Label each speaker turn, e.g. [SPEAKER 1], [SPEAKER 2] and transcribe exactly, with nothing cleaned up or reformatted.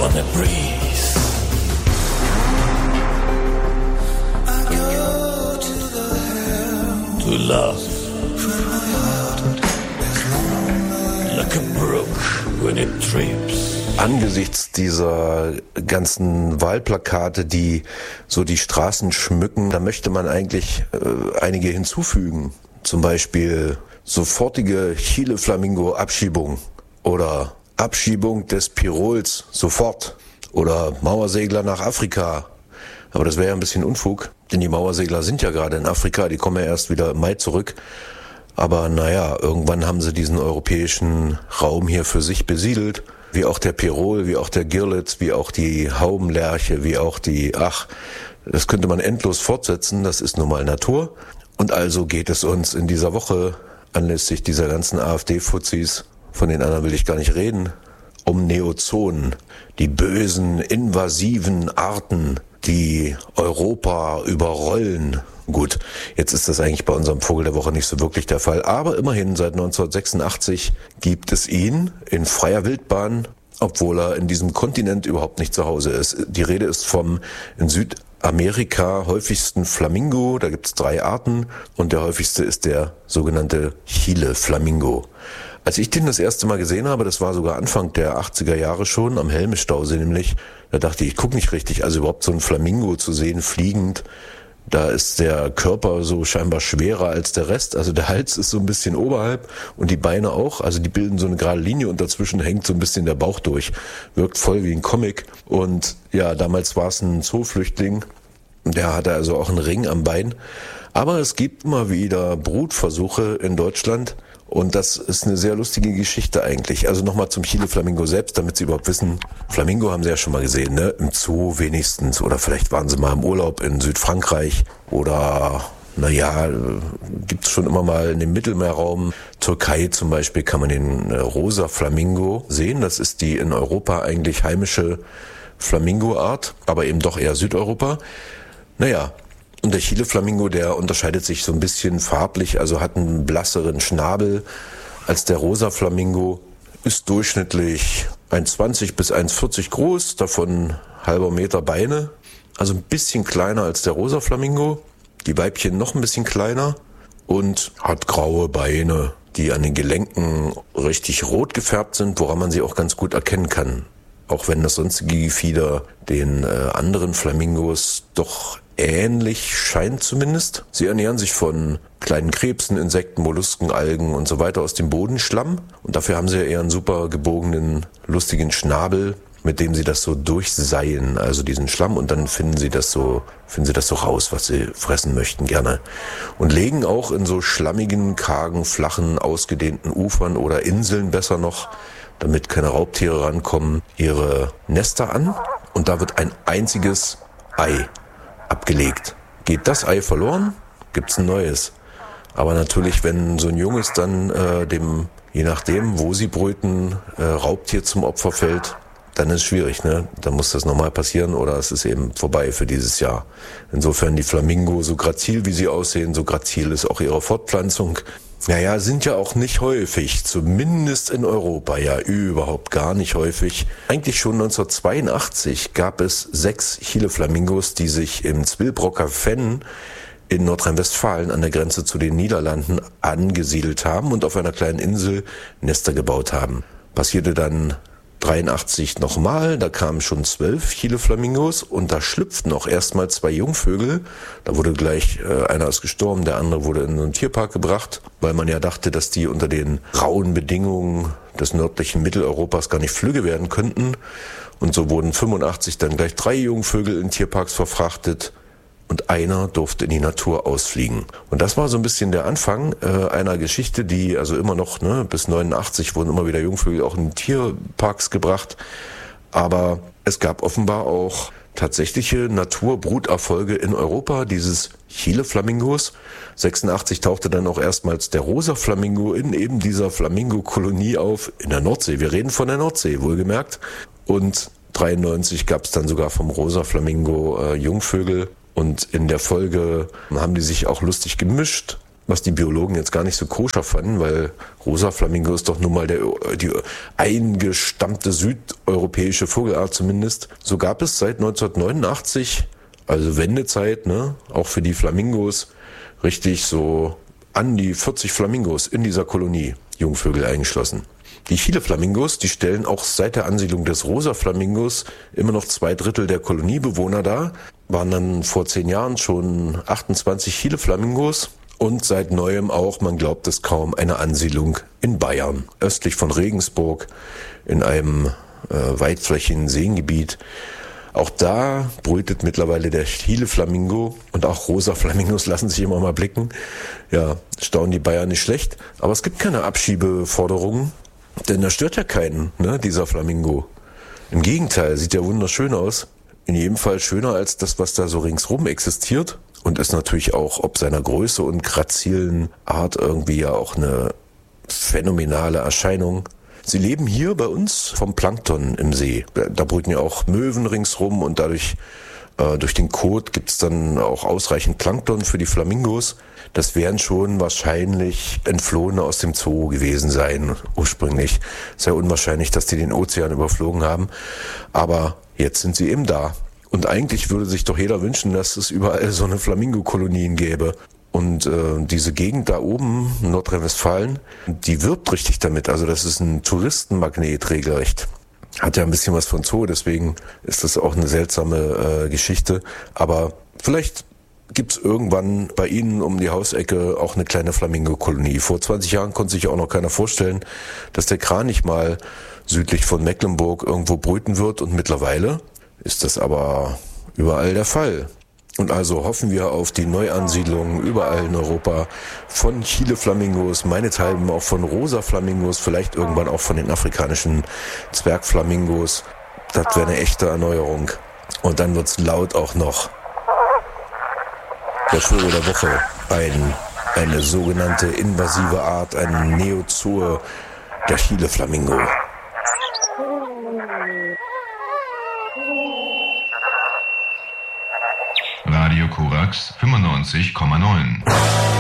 [SPEAKER 1] on a breeze. I go to the hell to love like a brook when it trips.
[SPEAKER 2] Angesichts dieser ganzen Wahlplakate, die so die Straßen schmücken, da möchte man eigentlich äh, einige hinzufügen. Zum Beispiel sofortige Chile-Flamingo-Abschiebung oder Abschiebung des Pirols sofort oder Mauersegler nach Afrika. Aber das wäre ja ein bisschen Unfug, denn die Mauersegler sind ja gerade in Afrika, die kommen ja erst wieder im Mai zurück. Aber naja, irgendwann haben sie diesen europäischen Raum hier für sich besiedelt. Wie auch der Pirol, wie auch der Girlitz, wie auch die Haubenlerche, wie auch die, ach, das könnte man endlos fortsetzen, das ist nun mal Natur. Und also geht es uns in dieser Woche, anlässlich dieser ganzen AfD-Fuzis, von den anderen will ich gar nicht reden, um Neozonen, die bösen, invasiven Arten, die Europa überrollen. Gut, jetzt ist das eigentlich bei unserem Vogel der Woche nicht so wirklich der Fall, aber immerhin seit neunzehnhundertsechsundachtzig gibt es ihn in freier Wildbahn, obwohl er in diesem Kontinent überhaupt nicht zu Hause ist. Die Rede ist vom in Südamerika häufigsten Flamingo, da gibt es drei Arten und der häufigste ist der sogenannte Chile-Flamingo. Als ich den das erste Mal gesehen habe, das war sogar Anfang der achtziger Jahre schon, am Helme-Stausee nämlich, da dachte ich, ich gucke nicht richtig, also überhaupt so ein Flamingo zu sehen, fliegend, da ist der Körper so scheinbar schwerer als der Rest, also der Hals ist so ein bisschen oberhalb und die Beine auch, also die bilden so eine gerade Linie und dazwischen hängt so ein bisschen der Bauch durch, wirkt voll wie ein Comic und ja, damals war es ein Zooflüchtling, der hatte also auch einen Ring am Bein, aber es gibt immer wieder Brutversuche in Deutschland. Und das ist eine sehr lustige Geschichte eigentlich. Also nochmal zum Chile-Flamingo selbst, damit Sie überhaupt wissen, Flamingo haben Sie ja schon mal gesehen, ne? Im Zoo wenigstens. Oder vielleicht waren Sie mal im Urlaub in Südfrankreich. Oder, naja, gibt's schon immer mal in dem Mittelmeerraum. Türkei zum Beispiel kann man den äh, rosa Flamingo sehen. Das ist die in Europa eigentlich heimische Flamingo-Art, aber eben doch eher Südeuropa. Naja, und der Chile-Flamingo, der unterscheidet sich so ein bisschen farblich, also hat einen blasseren Schnabel als der rosa Flamingo, ist durchschnittlich eins Komma zwanzig bis eins Komma vierzig groß, davon halber Meter Beine, also ein bisschen kleiner als der rosa Flamingo, die Weibchen noch ein bisschen kleiner und hat graue Beine, die an den Gelenken richtig rot gefärbt sind, woran man sie auch ganz gut erkennen kann. Auch wenn das sonstige Gefieder den äh, anderen Flamingos doch ähnlich scheint zumindest. Sie ernähren sich von kleinen Krebsen, Insekten, Mollusken, Algen und so weiter aus dem Bodenschlamm. Und dafür haben sie ja eher einen super gebogenen, lustigen Schnabel, mit dem sie das so durchseilen, also diesen Schlamm. Und dann finden sie das so, finden sie das so raus, was sie fressen möchten gerne. Und legen auch in so schlammigen, kargen, flachen, ausgedehnten Ufern oder Inseln besser noch, damit keine Raubtiere rankommen, ihre Nester an. Und da wird ein einziges Ei abgelegt. Geht das Ei verloren, gibt's ein neues. Aber natürlich, wenn so ein Junges dann äh, dem, je nachdem, wo sie brüten, äh, Raubtier zum Opfer fällt, dann ist es schwierig, ne? Dann muss das nochmal passieren oder es ist eben vorbei für dieses Jahr. Insofern die Flamingo, so grazil wie sie aussehen, so grazil ist auch ihre Fortpflanzung. Naja, sind ja auch nicht häufig, zumindest in Europa, ja überhaupt gar nicht häufig. Eigentlich schon neunzehnhundertzweiundachtzig gab es sechs Chile-Flamingos, die sich im Zwillbrocker Fenn in Nordrhein-Westfalen an der Grenze zu den Niederlanden angesiedelt haben und auf einer kleinen Insel Nester gebaut haben. Passierte dann dreiundachtzig nochmal, da kamen schon zwölf Chile-Flamingos und da schlüpften auch erstmal zwei Jungvögel. Da wurde gleich, äh, einer ist gestorben, der andere wurde in einen Tierpark gebracht, weil man ja dachte, dass die unter den rauen Bedingungen des nördlichen Mitteleuropas gar nicht flügge werden könnten. Und so wurden fünfundachtzig dann gleich drei Jungvögel in Tierparks verfrachtet. Und einer durfte in die Natur ausfliegen. Und das war so ein bisschen der Anfang äh, einer Geschichte, die also immer noch, ne, bis neunundachtzig wurden immer wieder Jungvögel auch in Tierparks gebracht. Aber es gab offenbar auch tatsächliche Naturbruterfolge in Europa dieses Chile-Flamingos. sechsundachtzig tauchte dann auch erstmals der rosa Flamingo in eben dieser Flamingo-Kolonie auf, in der Nordsee. Wir reden von der Nordsee, wohlgemerkt. Und dreiundneunzig gab es dann sogar vom rosa Flamingo äh, Jungvögel. Und in der Folge haben die sich auch lustig gemischt. was die Biologen jetzt gar nicht so koscher fanden, weil rosa Flamingo ist doch nun mal der, die eingestammte südeuropäische Vogelart zumindest. So gab es seit neunzehnhundertneunundachtzig, also Wendezeit, ne, auch für die Flamingos, richtig so an die vierzig Flamingos in dieser Kolonie, Jungvögel eingeschlossen. Die Chile-Flamingos, die stellen auch seit der Ansiedlung des Rosa-Flamingos immer noch zwei Drittel der Koloniebewohner dar, waren dann vor zehn Jahren schon achtundzwanzig Chile-Flamingos und seit neuem auch, man glaubt es kaum, eine Ansiedlung in Bayern, östlich von Regensburg, in einem äh, weitflächigen Seengebiet. Auch da brütet mittlerweile der Chile-Flamingo und auch Rosa-Flamingos lassen sich immer mal blicken. Ja, staunen die Bayern nicht schlecht, aber es gibt keine Abschiebeforderungen. Denn da stört ja keinen, ne, dieser Flamingo. Im Gegenteil, sieht ja wunderschön aus. In jedem Fall schöner als das, was da so ringsrum existiert. Und ist natürlich auch, ob seiner Größe und grazilen Art irgendwie ja auch eine phänomenale Erscheinung. Sie leben hier bei uns vom Plankton im See. Da brüten ja auch Möwen ringsrum und dadurch, äh, durch den Kot gibt's dann auch ausreichend Plankton für die Flamingos. Das werden schon wahrscheinlich Entflohene aus dem Zoo gewesen sein, ursprünglich. Sehr unwahrscheinlich, dass die den Ozean überflogen haben. Aber jetzt sind sie eben da. Und eigentlich würde sich doch jeder wünschen, dass es überall so eine Flamingo-Kolonien gäbe. Und äh, diese Gegend da oben, Nordrhein-Westfalen, die wirbt richtig damit. Also das ist ein Touristenmagnet regelrecht. Hat ja ein bisschen was von Zoo, deswegen ist das auch eine seltsame äh, Geschichte. Aber vielleicht gibt's irgendwann bei Ihnen um die Hausecke auch eine kleine Flamingo-Kolonie. Vor zwanzig Jahren konnte sich auch noch keiner vorstellen, dass der Kranich mal südlich von Mecklenburg irgendwo brüten wird. Und mittlerweile ist das aber überall der Fall. Und also hoffen wir auf die Neuansiedlung überall in Europa von Chile-Flamingos, meinethalben auch von Rosa-Flamingos, vielleicht irgendwann auch von den afrikanischen Zwergflamingos. Das wäre eine echte Erneuerung. Und dann wird's laut auch noch. Der Vogel der Woche, ein, eine sogenannte invasive Art, ein Neozoe, der Chile-Flamingo.
[SPEAKER 3] Radio Korax fünfundneunzig Komma neun.